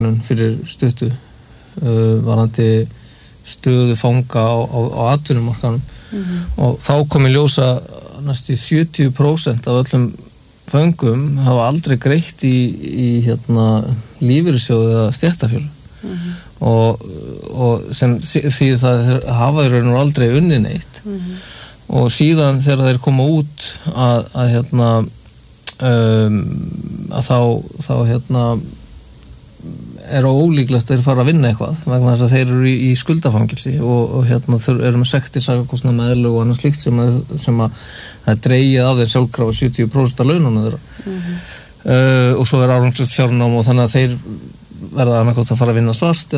fyrir stuttu varðandi stöðu fanga á atvinnumarkaðnum og þá kom í ljósa næstu 70% af öllum föngum hafa aldrei greitt í lífeyrissjóð eða stéttarfélög og sem því það hafa í raun og aldrei unnið neitt og síðan þegar þeir koma út að þá er ólíklegt að þeir fara að vinna eitthvað vegna þess að þeir eru í skuldafangilsi og eru með sektir, sakarkostnað, meðlag og annað slíkt sem að það er dregið af þeir sjálfkrafa 70% af laununum þeirra og svo er árangslegt fjárnám og þannig að þeir verða annarkvæmt að fara að vinna svart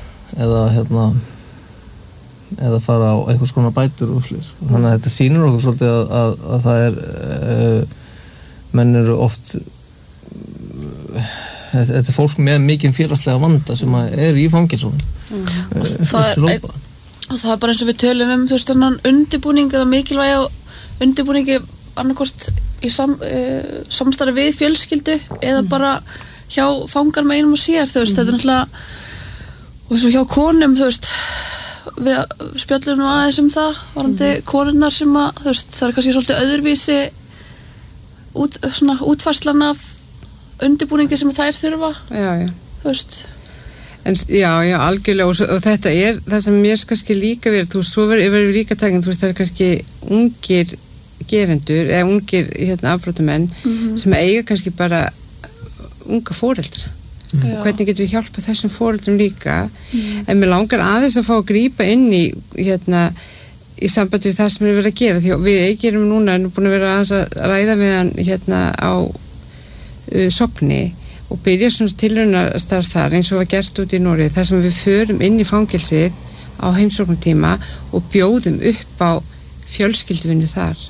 eða fara á einhvers konar bætur og slíkt. Þannig að þetta sýnir okkur svolítið að það er menn eru oft þetta er fólk með mikinn félagslega vanda sem er í fangelsum það er bara eins og við tölum þú veist þannig undirbúning eða mikilvægi undirbúningi annarkvort í samstarfi við fjölskyldu eða bara hjá fangar með einum og sér þú veist þetta er náttúrulega og svo hjá konum þú veist við spjöllum nú aðeins það varandi konurnar sem að þú veist það er kannski svolítið öðruvísi útfærslan af undirbúningi sem þær þurfa þú veist en já, algjörlega og þetta er það sem mér kannski líka verið þú veist, svo verður líka takinn þú veist, það er kannski ungir gerendur eða ungir afbrotumenn sem eiga kannski bara unga foreldra og hvernig getum við hjálpað þessum foreldrum líka en mér langar aðeins að fá að grípa inn í sambandi við það sem við verðum að gera því að við gerum núna búin að vera að ræða við hann á Sogni og byrja svona tilraunastarf þar eins og var gert út í Noregi þar sem við förum inn í fangelsið á heimsóknartíma og bjóðum upp á fjölskylduvinnu þar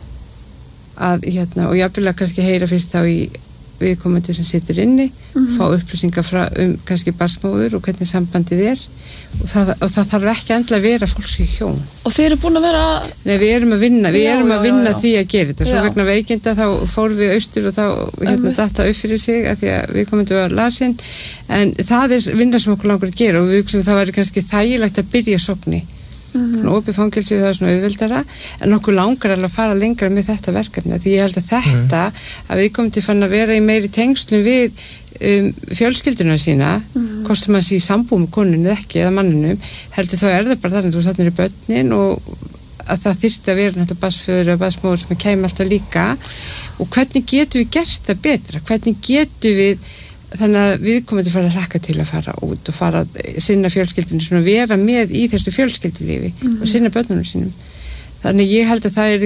og jafnvel kannski heyra fyrst þá í viðkomandi sem situr inni fá upplýsingar kannski barnsmóður og hvernig sambandið er og það þarf ekki endilega að vera fólks í hjón og þeir eru búin að vera Nei, við erum að vinna því að gera þetta svo vegna veikinda þá fórum við austur og þá datta upp fyrir sig af því að við komum til að lasin en það er vinna sem okkur langar að gera og við hugsaum það væri kannski þægilegt að byrja Sogni opið fangelsi það er svona auðveldara en okkur langar alveg að fara lengra með þetta verkefni því ég held að þetta að við komum til fann að vera í meiri tengslum við fjölskylduna sína hvort sem að sé í sambúð með konunni eða ekki eða manninum heldur þá er það bara þannig þú þarna eru börnin og að það þyrfti að vera náttúrulega barnsföður og barnsmóður sem kemur alltaf líka og hvernig getum við gert það betra hvernig getum við þannig að við komum til að fara að hlakka til að fara út og fara að sinna fjölskyldinu svona vera með í þessu fjölskyldulífi og sinna börnunum sínum þannig ég held að það er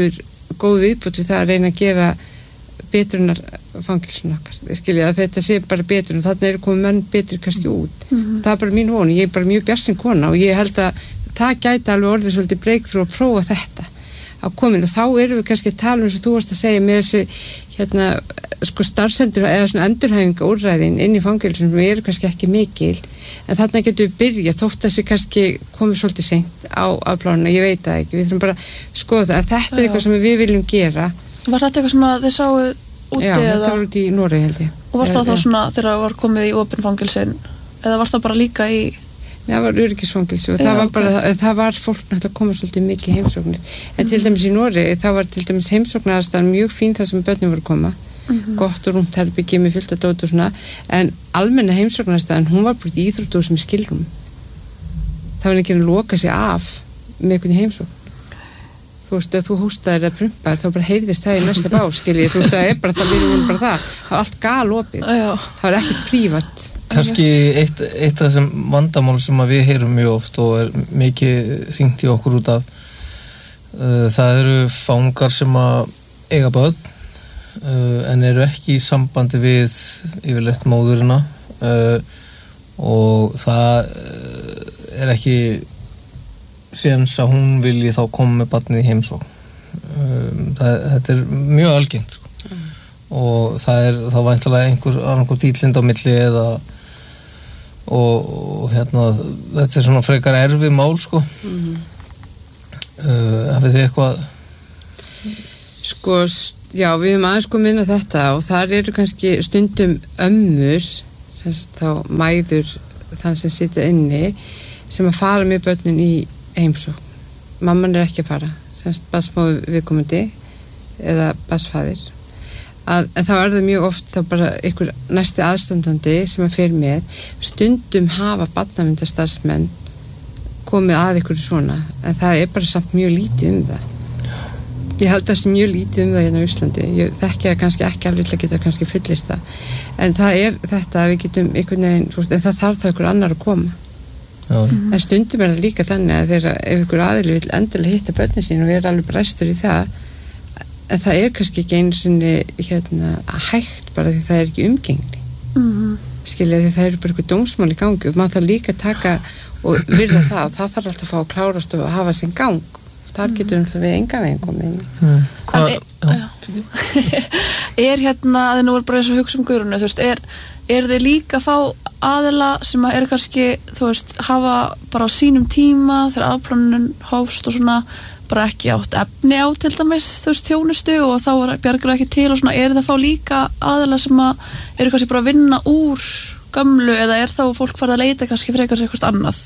góð viðbútt við það að reyna að gera betrunar fangelsun okkar skilja að þetta sé bara betrun þannig eru komið menn betri kannski út það er bara mín von, ég er bara mjög bjartsýn kona og ég held að það gæti alveg orðið svolítið breakthrough að prófa þetta á komin og þá erum við kannski að tala eins og þú varst að segja með þessi starfsendur eða svona endurhæfinga úrræðin inn í fangelsum sem eru kannski ekki mikil en þarna getum við byrja þótt að þessi kannski komið svolítið seint á afplánuna, ég veit það ekki við þurfum bara að skoða það, þetta er eitthvað sem við viljum gera. Var þetta eitthvað sem að þið sáu úti Já, þetta var úti í Noregi held ég. Og var það þá svona þegar það var komið í opin fangelsin eða var það bara líka í það var öryggisfangelsi og það var bara það var fólk náttúrulega að koma svolítið mikið heimsóknir en til dæmis í Noregi það var til dæmis heimsóknaraðstaðan mjög fín þar sem börnin voru að koma gott og rúmt herbergi með fullt af dót og svona en almenna heimsóknaraðstaðan hún var bara í íþróttahús með skilrum það var ekki að loka sig af með einhvern heimsókn þú veist að þú hóstaðir eða prumpar þá bara heyrðist það í næsta bá skiljið þú veist það er bara það við bara það var allt galopið það var ekkert prívat kannski eitt af þessum vandamál sem að við heyrum mjög oft og er mikið hringt í okkur út af það eru fangar sem að eiga börn en eru ekki í sambandi við yfirleitt móðurina og það er ekki séns að hún vilji þá koma með barnið í heimsókn þetta er mjög algengt og það er þá væntanlega einhver dýrlind á milli eða og þetta er svona frekar erfið mál sko hafið þið eitthvað já við höfum aðeins komið inn á þetta og þar eru kannski stundum ömmur þá mæður þann sem sitja inni sem að fara með börnin í heimsókn. Mamman ekki að fara, barnsmóðir viðkomandi eða barnsfaðir. En þá það mjög oft þá bara einhver næsti aðstandandi sem að fer með. Stundum hafa barnaverndarstarfsmenn komið að ykkur svona, en það bara samt mjög lítið það. Ég held að það sé mjög lítið það hérna á Íslandi. Ég þekki það kannski ekki alveg til að geta kannski fullir það. En það þetta að við getum einhvern veginn, en það þarf þá einhver annar að koma. En stundum það líka þannig að ef einhver aðili vill endilega hitta börnin sín og alveg bræstur í það, en það kannski ekki einu sinni hægt bara því það ekki umgengni. Skilja því það bara eitthvað dómsmál í gangi og maður þarf líka að taka og virða það þarf alltaf að fá að klárast og hafa sinn gang. Þar getur við enga veginn komið inn. Að nú bara eins og hugsa Guðrúnu, þið líka að fá aðila sem kannski, hafa bara á sínum tíma þegar afplánun hófst og svona bara ekki átt efni á til dæmis, þjónustu og þá bjargar ekki til og svona, það að fá líka aðila sem kannski bara að vinna úr gömlu eða þá fólk farið að leita kannski frekar eitthvað annað?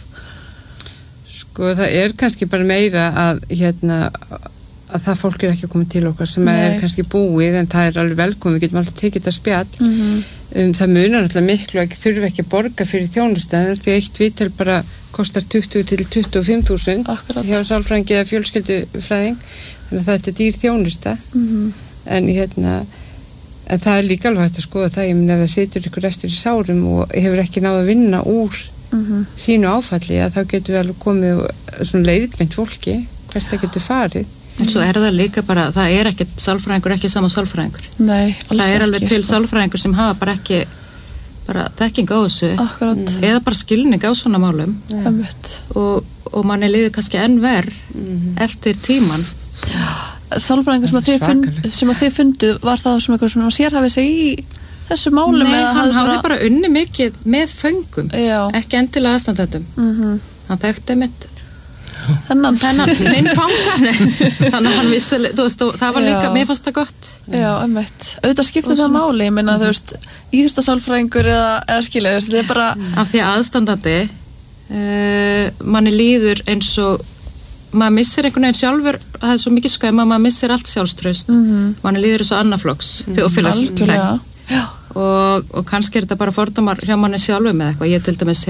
Það kannski bara meira að það fólk ekki að koma til okkar sem kannski búið en það alveg velkomið, við getum alltaf tekið þetta spjall. Það munar náttúrulega miklu að þurfa ekki að borga fyrir þjónustæðan því eitt viðtal bara kostar 20 til 25.000 hjá sálfræðingi eða fjölskyldufræðing, þannig að þetta dýr þjónusta. En það líka alveg hægt að skoða það, ég meina ef það situr ykkur eftir í sárum og hefur ekki náð að vinna úr sínu áfalli, að þá getur við alveg komið svona leiðbeint fólki hvert það getur farið. En svo það líka bara, það ekki sálfræðingur ekki sama sálfræðingur. Nei, alls ekki. Það alveg til sálfræðingur sem hafa bara ekki þekking á þessu. Akkurat. Eða bara skilning á svona málum. Og manni líður kannski enn verð eftir tíman. Sálfræðingur sem að þið funduð, var það sem eitthvað sem sérhæfið sig í þessu málum? Nei, hann hafði bara unni mikið með föngum, ekki endilega aðstandendum. Hann þekkti mitt þennan minn fangan þannig að hann vissi, það var líka mér fannst það gott. Auðvitað skiptir það máli, ég meina íþróttasálfræðingur eða skilja, þetta bara af því að aðstandandi manni líður eins og maður missir einhvern veginn sjálfur, það svo mikið skæma, maður missir allt sjálfstraust, manni líður eins og annaflokks þjóðfélagslega og kannski þetta bara fordómar hjá manni sjálfu með eitthvað. Ég til dæmis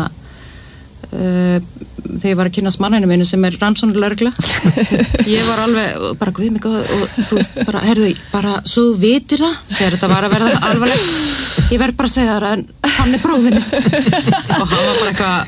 þegar ég var að kynast manninu mínu sem rannsóknarlögregla ég var alveg bara guð mig og bara, heyrðu, bara svo vitir það þegar þetta var að verða alvarlegt ég verð bara að segja það en hann bróðinu og hann var bara eitthvað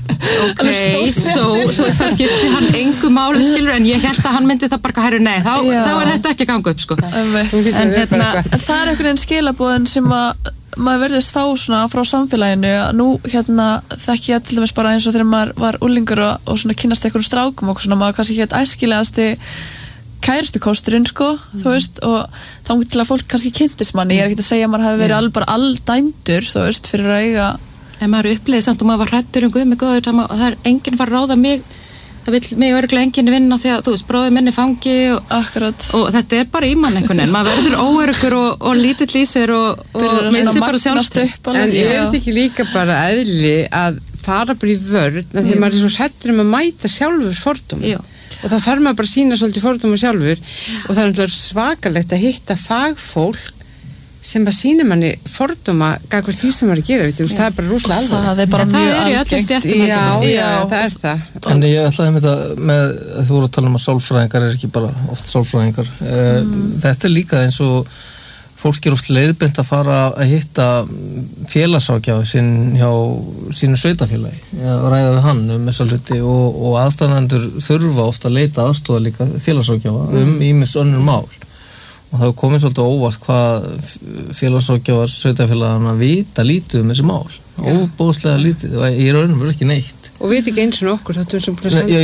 það skipti hann engu máli skilur en ég held að hann myndi það bara heyrðu, nei, þá er þetta ekki að ganga upp sko. En það einhvern veginn skilaboðin sem að maður verðist þá svona frá samfélaginu að nú þekki ég til dæmis bara eins og þegar maður var úlingur og svona kynnast einhverjum strákum og svona maður kannski æskilegasti kærustukosturinn sko, þú veist, og þá til að fólk kannski kynntist manni, ég ekki að segja að maður hafi verið alveg alldæmdur, þú veist, fyrir að eiga en maður uppleiði samt og maður var hræddur guð mig góður, það enginn var að ráða mig það vill mig örugglega enginn vinna því að þú veist, bróðið minni fangi og þetta bara í mann einhvern veginn, maður verður óöruggur og lítill í sér og missir bara sjálfstraust. En ég veit ekki líka bara eðli að fara bara í vörn því maður svo hræddur að mæta sjálfur fordóma og þá fer maður bara að sýna svolítið fordóma sjálfur og það er svakalegt að hitta fagfólk sem að sýna manni fordóma gagvart því sem maður að gera, það bara rosalega alveg. Það bara mjög algengt. Já, það það. En ég ætlaði með þú voru að tala að sálfræðingar ekki bara oft sálfræðingar. Þetta líka eins og fólk oft leiðbeint að fara að hitta félagsráðgjafa sinn hjá sínu sveitafélagi og ræða við hann þessa hluti og aðstæðendur þurfa oft að leita aðstoða líka félagsráðgjafa ýmis önnur mál. Og það komið svolítið óvart hvað félagsráðgjafar sveitafélagana vita lítið þessi mál. Óbóðslega lítið, í raunum ekki neitt. Og veit ekki eins og okkur, þá sem búin að senda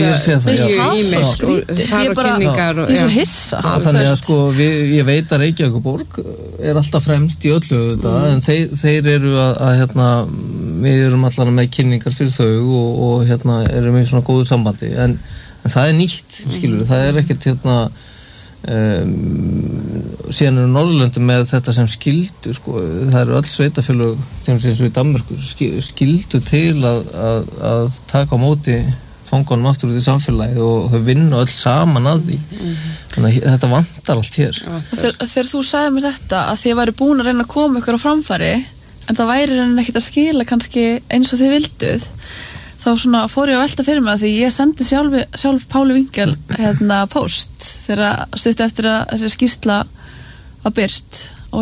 ég bara, ég svo hissa. Þannig að sko, ég veit að Reykjavíkurborg alltaf fremst í öllu þetta, en þeir eru að við erum allan með kynningar fyrir þau og erum í svona góðu sambandi, en það nýtt, skilur, það ekkert síðan eru Norðurlöndum með þetta sem skyldu sko, það eru öll sveitafélög þeim sem í Danmörku skyldu til að taka á móti fangunum aftur út í samfélagi og þau vinna öll saman að því þannig að þetta vantar allt hér Þegar þú sagði mér þetta að þið væri búin að reyna að koma ykkur á framfæri en það væri reyna ekkert að skila kannski eins og þið vilduð þá svona fór ég að velta fyrir mig að því ég sendi sjálf Páli Winkel post þegar stuttu eftir að þessi skýrsla var birt og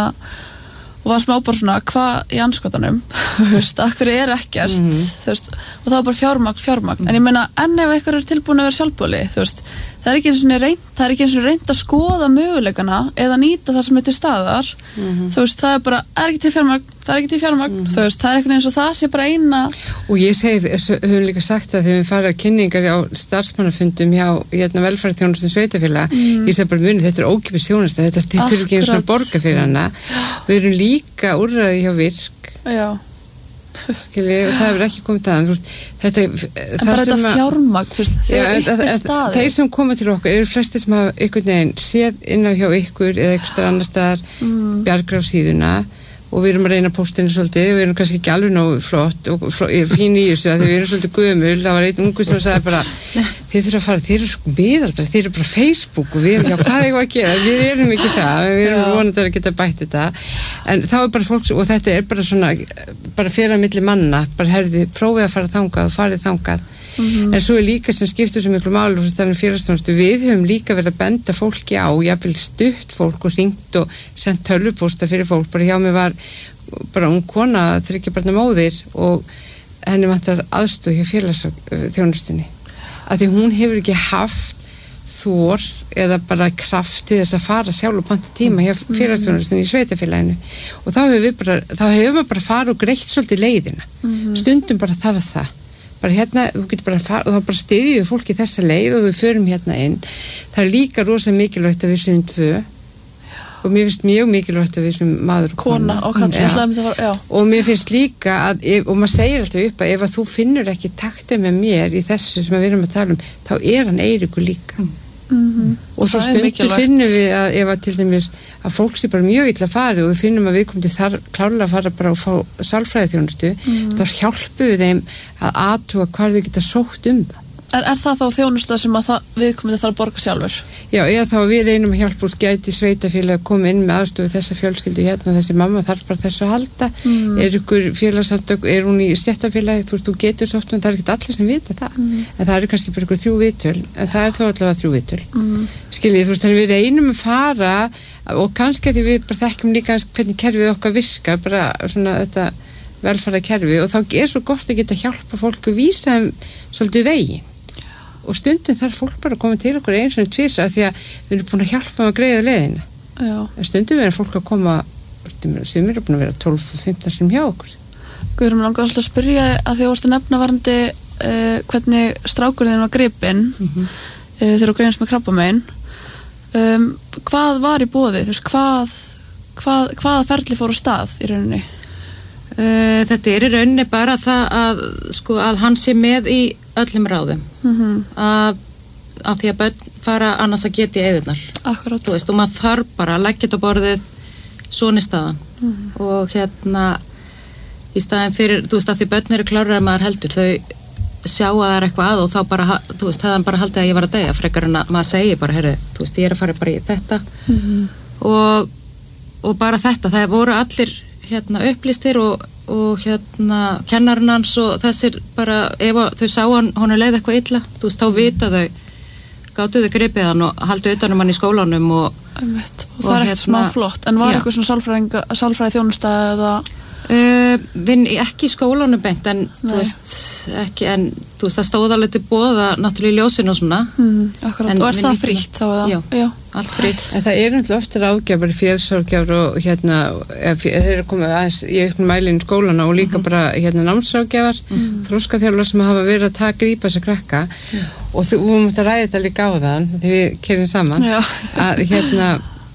og var smá bara svona hvað í andskotanum akkur ekkert og það var bara fjármagn en ég meina ef eitthvað tilbúin að vera sjálfbóli það er ekki eins og reynd að skoða möguleikana eða nýta það sem til staðar það er bara, það er ekki til fjármagn það er eitthvað eins og það sé bara eina og ég segi, höfum líka sagt að þegar við farið á kynningar á starfsmannafundum hjá velferðarþjónustum sveitafélaga ég segi bara muni, þetta er ókeypis þjónusta þetta þurfi ekki eins og borga fyrir hana við erum líka úrræði hjá Virk skilji, það hefur ekki komið það þetta bara þetta fjármagn þeir sem koma til okkur eru flestir sem hafa einhvern veginn séð inn á hjá ykkur eða einhver annar staðar bjargráfsíðuna og við erum að reyna póstinu svolítið og við erum kannski ekki alveg nógu flott og fín í þessu að við erum svolítið gömul það var einn ungur sem sagði bara þið þurfa að fara, þið eru sko miðaldra þið eru bara Facebook og við erum hvað eigum að gera við erum ekki það, við erum vonandi að geta bætt þetta en þá er bara fólk og þetta er bara svona, bara fyrir að milli manna, bara herði, prófið að fara þangað og farið þangað en svo er líka sem skiptir svo miklu máli félagsþjónustu, við höfum líka verið að benda fólki á, jafnvel stutt fólk og hringt og sendt tölvupósta fyrir fólk, bara hjá mig var bara ung kona, 3 barna móðir og henni vantar aðstoð hjá félagsþjónustunni af því hún hefur ekki haft þor eða bara krafti þess að fara sjálf og panta tíma hjá félagsþjónustunni í sveitafélaginu og þá hefur maður bara farið og greitt svolítið leiðina stundum bara þarf það bara þú getur bara fara og þá bara styðjum fólki þessa leið og við förum inn það er líka rosa mikilvægt að við séum 2 og mér finnst mjög mikilvægt að við séum maður og kona og mér finnst líka að og maður segir alltaf upp að ef að þú finnur ekki taktið með mér í þessu sem við erum að tala þá er hann Eiríkur líka og svo stundur finnum við að ef að til dæmis að fólk sé bara mjög illa farið og við finnum að við komum til þar klárlega að fara bara og fá sálfræðiþjónustu þá hjálpum við þeim að athuga hvar þau geta sótt það Er það þá þjónusta sem að viðkomandi þarf að borga sjálfur? Já, eða þá við reynum að hjálpa úr gæti sveitafélag að koma inn með aðstofu þessa fjölskyldu þessi mamma þarf bara þessu að halda er ykkur félagsamtök, er hún í stéttarfélagi þú getur sótt með það er ekki allir sem vita það en það eru kannski bara ykkur 3 viðtöl en það er þó allavega 3 viðtöl skiljið, þannig við reynum að fara og kannski að við bara þekkjum líka hvernig kerfið okkar virkar bara svona þetta velferðarkerfi og þá er svo gott að geta hjálpa fólk að vísa þeim svolítið veginn og stundin þarf fólk bara að koma til okkur eins og tvisa því að við erum búin að hjálpa að greiða leiðina en stundin verður fólk að koma sem eru búin að vera 12-15 sem hjá okkur Guðrún, langar alltaf að spyrja að því að varst að nefna varandi hvernig strákurinn var gripinn þegar þú greinast með krabbamein hvað var í boði? Þú veist, hvaða ferli fór á stað í rauninni? Þetta er í rauninni bara það að hann sé með í öllum ráðum að því að börn fara annars að geta í eyðurnar þú veist og maður þarf bara að leggja þetta á borðið svona í staðan og í staðin fyrir þú veist að því börn eru klárari að maður heldur þau sjá að það er eitthvað að og þá bara þú veist hefðan bara haldið að ég var að deyja frekar en að maður segi bara heyrðu þú veist ég er að fara bara í þetta og bara þetta það voru allir upplýstir og kennarinn hans og þessir bara ef þau sá hann leið eitthvað illa þú veist þá vita þau gátu þau gripið hann og haldu utanum hann í skólanum og það er ekkert smá flott en var eitthvað svona sálfræði þjónusta eða vinn ekki í skólanum beint en þú veist ekki en þú veist það stóð alveg til boða náttúrulega í ljósinu og svona og er það frítt þá eða? Já, allt frítt en það er náttúrulega ofta ráðgjafar félagsráðgjafar og þeir eru komið aðeins í auknum mæli í skólana og líka bara námsráðgjafar þroskaþjálfar sem hafa verið að grípa þess að krakka og þú mútt að ræða þetta líka á þann þegar við kerum saman að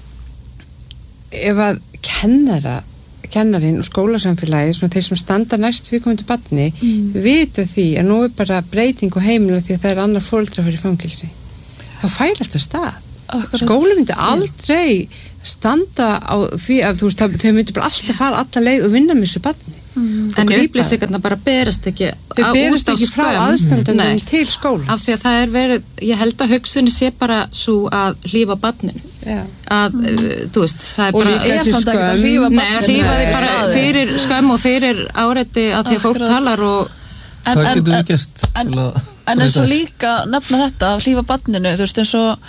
ef að kennarinn og skólasamfélagi svona þeir sem standa næst viðkomandi barni vita því að nú er bara breyting á heiminu því að það er annar foreldrar fyrir fangilsi þá fær alltaf stað skóli myndi aldrei standa á því að þú veist, þau myndi bara alltaf fara alla leið og vinna með þessu barni. En upplýsingarna bara berast ekki þau berast ekki frá aðstandandum til skóla. Af því að það verið, ég held að hugsunni sé bara svo að hlífa barninu. Að, þú veist, það og bara að hlífa því bara fyrir skömm og fyrir áreiti að því að fólk talar og hvað getur við gert? En eins og líka nefna þetta að hlífa barninu, þú veist, eins og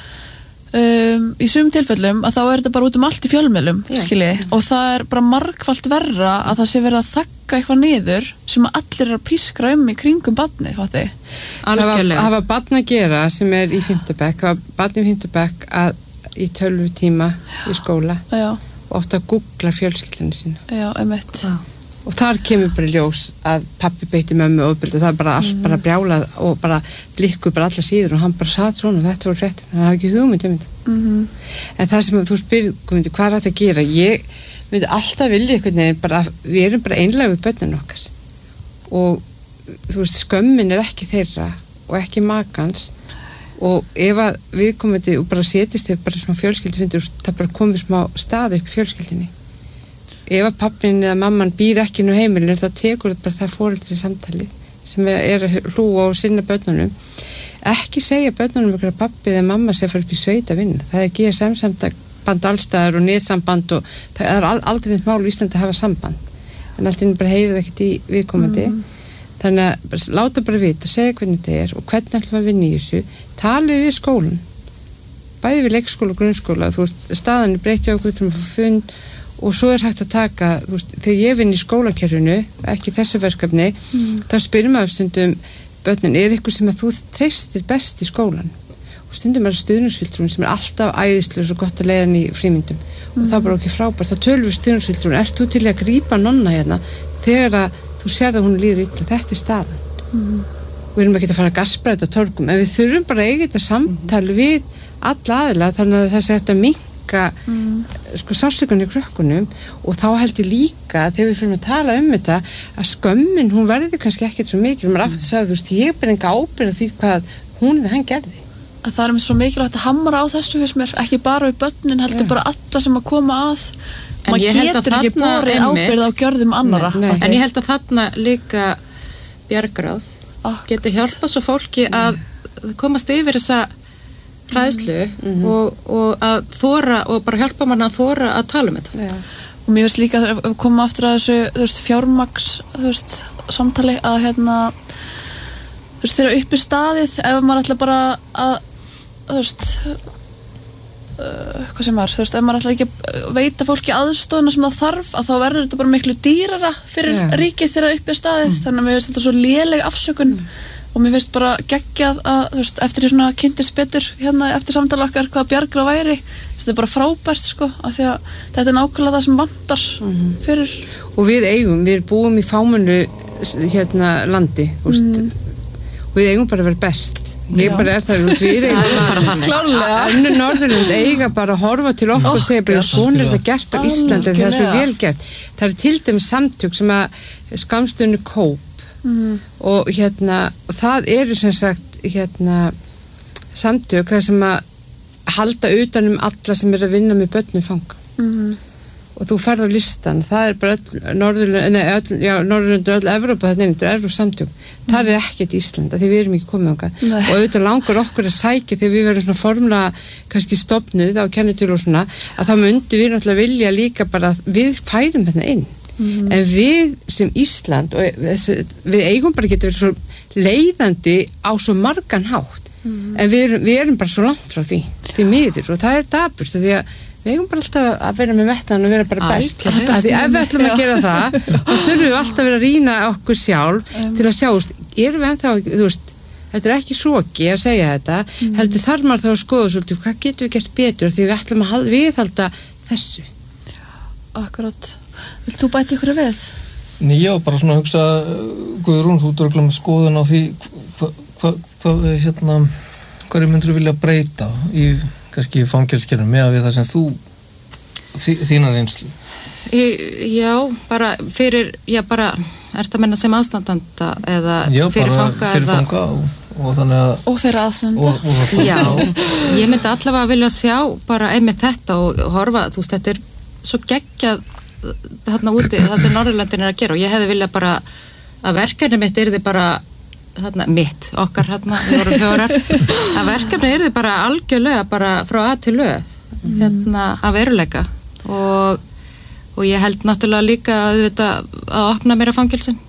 í sumum tilfellum að þá þetta bara út allt í fjölmiðlum, skilji, og það bara margfalt verra að það sé verið að þakka eitthvað niður sem að allir að pískra í kringum barnið, fatti. Hafa barn að gera sem í 5. bekk, hafa barn í 5. bekk að í 12 tíma í skóla og oft að googla fjölskyldunni sína. Já, einmitt. Og þar kemur bara ljós að pappi beitti mömmu og það bara allt bara brjálað og bara blikku bara alla síður og hann bara satt svona og þetta voru fréttir, þannig að það hafi ekki hugmynd þetta. En það sem þú spyrir, Guðmundur, hvað þetta að gera? Ég myndi alltaf vilja einhvern veginn bara, við erum bara einlega við börnin okkar og þú veist, skömmin ekki þeirra og ekki makans og ef að viðkomandi og bara setjist þér bara svona fjölskyldi það bara komið smá staði upp í fjölskyldinni. Ef að pappin eða mamman býr ekki nú heimilinu þá tekur þetta bara það foreldri samtali sem að hlúa og sinna börnunum. Ekki segja börnunum ykkur að pappi eða mamma sé að fara upp í sveit að vinna. Það GSM-samband allstaðar og netsamband og það aldrei neitt mál í Íslandi að hafa samband. En alltaf bara heyrið ekkert í viðkomandi. Þannig að láta bara vita, segja hvernig þetta og hvernig ætlum að vinna í þessu. Talið við skólan. Bæði við leikskóla og grunnskóla. Þú veist, staðan breytti á okkur til að fá fund og svo hægt að taka, þú veist, þegar ég vinn í skólakerfinu, ekki þessu verkefni, þá spyrir maður stundum börnin, eitthvað sem að þú treystir best í skólan? Og stundum stuðningsfulltrúin sem alltaf æðislega og svo gott að leiða hann í frímyndum og það bara ekki frábært, þá tölum við stuðningsfulltrúin, ert þú til að grípa nonna hérna þegar að þú sér að hún líður illa, þetta staðan. Við erum ekki að fara að gaspra þetta torgum, en við þurfum bara að eiga þetta samtali við alla aðila þannig að það sé þetta sko sársökunni í krökkunum og þá held ég líka þegar við fyrir að tala þetta að skömmin, hún verður kannski ekkert svo mikil maður aftur að sagði, þú veist, ég ber enga ábyrgð því hvað hún eða hann gerði að það mér svo mikilvægt að hamra á þessu fyrst mér, ekki bara við börnin heldur bara alla sem að koma að maður getur ekki borið ábyrgð á gjörðum annara. En ég held að þarna líka bjargráð geti hjálpa svo fólki að komast yfir þessa fræðslu og að þóra og bara hjálpa manna að þóra að tala þetta. Og mér finnst líka þegar við komum aftur að þessu, þú veist, fjármagns, þú veist, samtali að þú veist, þegar upp í staðið ef maður ætla bara að þú veist hvað sem þú veist, ef maður ætla ekki að veita fólki aðstofuna sem það þarf að þá verður þetta bara miklu dýrara fyrir ríkið þegar upp í staðið þannig að mér finnst þetta svo léleg afsökun og mér finnst bara geggjað að, þú veist, eftir því svona kynntist betur hérna eftir samtala okkar hvað bjargráð væri, þetta er bara frábært sko, af því að þetta er nákvæmlega það sem vantar fyrir. Og við búum í fámennu hérna landi, þú veist, og við eigum bara að vera best. Ég bara það, við eigum klárlega. Önnur Norðurlönd eiga bara að horfa til okkur og segja bara, svona er þetta gert á Íslandi, það er svo vel gert. Það er til dæmis samtök sem að skammstöðunni Kóp og það eru sem sagt samtök þar sem að halda utan alla sem er að vinna með börnum fanga og þú ferð á listan, það er bara Norðurlönd öll Evrópa, þetta er Evrópsamtök það er ekkert Íslanda því við erum ekki komið okkar og auðvitað langar okkur að sækja þegar við verðum svona formlega kannski stofnuð á kennitölu og svona að þá myndi við náttúrulega vilja líka bara að við færum þetta inn en við sem Ísland og við eigum bara getur verið svo leiðandi á svo margan hátt en við erum bara svo langt frá því miður og það er dapurt því að við eigum bara alltaf að vera með metnaðan og vera bara best af því ef við ætlum að gera það þá þurfum við alltaf að vera að rýna okkur sjálf til að sjá, erum við ennþá þú veist, þetta er ekki hroki að segja þetta heldur þarf maður þá að skoða svolítið hvað getum við gert betur því við ætlum að viðhalda þessu. Akkurat. Vilt þú bæta ykkur við? Nei, ég var bara svona að hugsa Guðrún, þú dörgla með skoðun á því hverju myndir þú vilja breyta í kannski fangelskerfinu með við það sem þú þína reynslu? Já, bara fyrir, ert að menna sem aðstandanda eða fyrir fanga? Já, bara fyrir fanga og þeirra aðstanda. Já, ég myndi allavega vilja sjá bara einmitt þetta og horfa, þú veist, þetta svo geggjað þarna úti, það sem Norðurlöndin að gera og ég hefði viljað bara að verkefni mitt yrði bara þarna, okkar þarna, við vorum 4 að verkefni yrði bara algjörlega bara frá A til Ö hérna að veruleika og ég held náttúrulega líka að opna meira fangelsin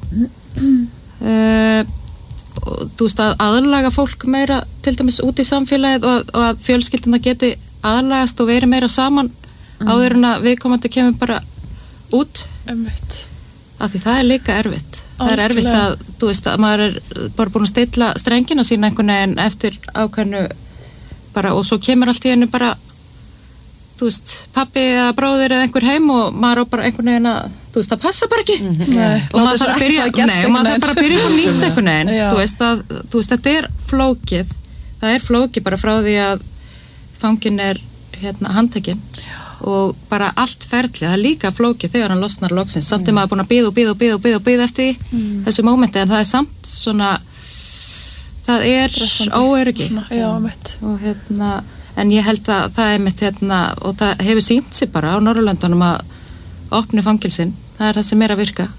og þú veist að aðlaga fólk meira til dæmis út í samfélagið og að fjölskylduna geti aðlagast og verið meira saman áður en að viðkomandi kemur bara út af því það líka erfitt það erfitt að, þú veist, að maður bara búin að stilla strengina sína einhvern veginn eftir ákveðnu bara og svo kemur allt í hennu bara þú veist, pabbi eða bróðir eða einhver heim og maður á bara einhvern veginn að þú veist, það passa bara ekki og maður þarf að byrja bara að byrja upp á nýtt einhvern veginn þú veist, þetta flókið það flókið bara frá því að fanginn hérna handtekinn og bara allt ferli, það líka flókið þegar hann losnar loksins, samt maður búin að bíða eftir þessu mómenti en það samt svona það óöryggi og hérna en ég held að það mitt hérna og það hefur sýnt sig bara á Norðurlöndunum að opna fangelsinn, það það sem að virka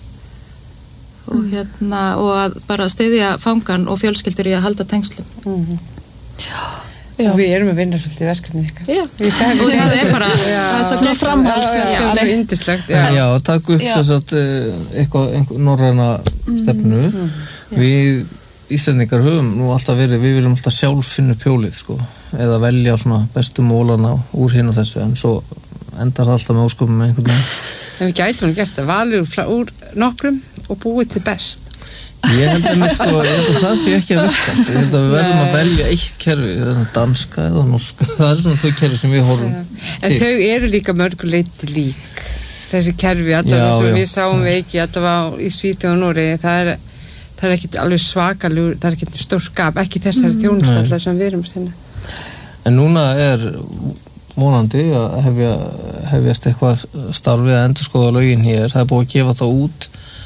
og hérna og að bara styðja fangan og fjölskyldur í að halda tengslum og við erum að vinna svolítið verkefnið ykkar og það bara það svo svona framhaldsverkefni alveg yndislegt já, takk upp þess að eitthvað norræna stefnu við Íslendingar höfum nú alltaf verið, við viljum alltaf sjálf finna pjólið sko, eða velja svona bestu mólana úr hinn og þessu en svo endar það alltaf með ósköpum með einhvern veginn. En við gætum gert það, valið úr nokkrum og búið til best. Ég held að það sé ekki að virka. Ég held að við verðum að velja eitt kerfi, danska eða norska, það svona þau kerfi sem við horfum til. En þau eru líka mörguleiti lík, þessi kerfi, allavega sem við sáum við ekki, allavega í Svíþjóð og Noregi, það ekkit alveg svakalugur, það ekkit stór skap, ekki þessari þjónustallar sem við erum að sinna. En núna vonandi að hefjast eitthvað starfið að endurskoða lögin hér, það búið að gefa það út,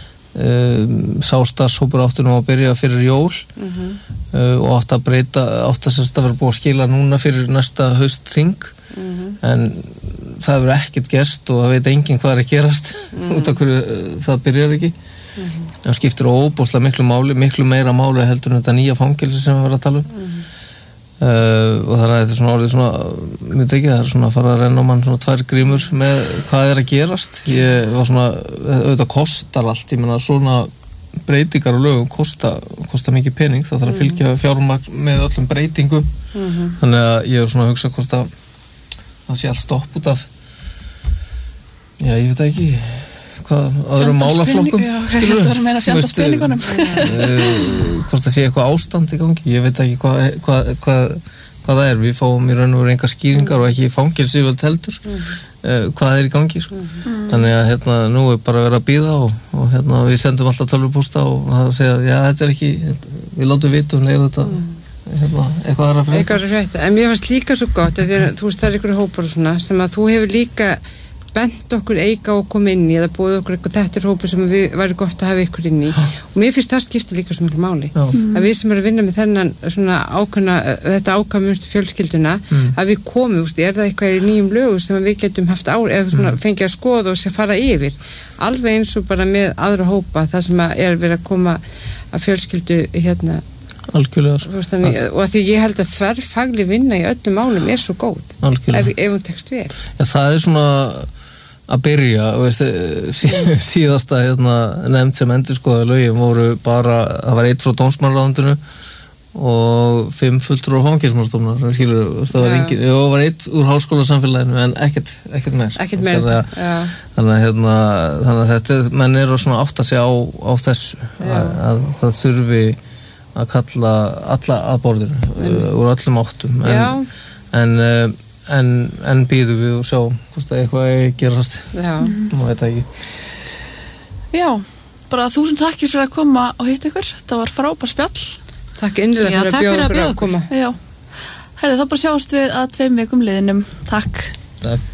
starfshópur átti nú að byrja fyrir jól og átti að vera búið að skila núna fyrir næsta haustþing en það hefur ekkert gerst og það veit enginn hvað að gerast út af hverju það byrjar ekki. Það skiptir óbúslega miklu meira máli heldur en þetta nýja fangelsi sem við verðum að tala og þannig að þetta svona orðið svona það svona að fara að renna á mann svona 2 grímur með hvað að gerast ég var svona, auðvitað kostar allt ég meina svona breytingar og lögum kosta mikið pening það þarf að fylgja fjármagn með öllum breytingum þannig að ég svona að hugsa hvort að það sé allt stopp út af ég veit ekki hvað öðrum málaflokkum skilur við að meina fjandaspeningunum hvort það sé eitthvað ástand í gangi ég veit ekki hvað það við fáum í raun og veru engar skýringar og ekki fangelsyfirvöld heldur hvað í gangi þannig að hérna nú bara verið að bíða og hérna við sendum alltaf tölvupósta og það segja þetta ekki við látum vita leið þetta eitthvað að frétta en mér fannst líka svo gott að þú veist það einhverju hópar og svona sem að þú hefur líka bent okkur eiga og koma inn í eða búið okkur eitthvað þetta hópur sem við væri gott að hafa ykkur inn í og mér finnst það skipta líka svo miklu máli að við sem erum að vinna með þennan svona þetta ákvæmumstu fjölskylduna að við komum, það eitthvað í nýjum lögum sem við getum haft eða svona fengið að skoða og fara yfir alveg eins og bara með aðra hópa það sem verið að koma að fjölskyldu hérna algjörlega og því ég held að þverfagleg vinna í öllum málum svo góð ef hún tekst vel það svona að byrja síðasta nefnd sem endurskoðaði lögin voru bara það var 1 frá dómsmálaráðuneytinu og 5 fulltrúar fangelsismálastofnunar það var 1 úr háskólasamfélaginu en ekkert meir þannig að þetta menn eru svona átt að segja á þessu að það þurfi að kalla alla að borðinu úr öllum áttum en býðum við og sjá hvort það eitthvað gerast maður veit ekki bara 1000 takkir fyrir að koma og hitta ykkur það var frábær spjall takk innilega fyrir að bjóða okkur að koma þá bara sjáumst við að 2 vikum liðinum takk